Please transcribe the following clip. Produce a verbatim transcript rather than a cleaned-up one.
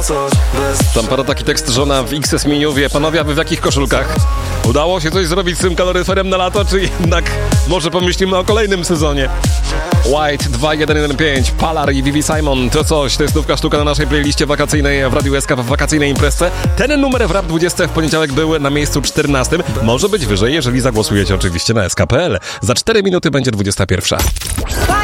Tam pada taki tekst, żona w X S Miniu wie, panowie, a wy w jakich koszulkach? Udało się coś zrobić z tym kaloryferem na lato, czy jednak może pomyślimy o kolejnym sezonie? White dwa jeden jeden pięć, Palar i Vivi Simon, to coś, to jest nówka sztuka na naszej playliście wakacyjnej w Radiu S K w wakacyjnej imprezce. Ten numer w Rap dwadzieścia w poniedziałek był na miejscu czternastym, może być wyżej, jeżeli zagłosujecie oczywiście na S K kropka P L. Za cztery minuty będzie dwudziesta pierwsza.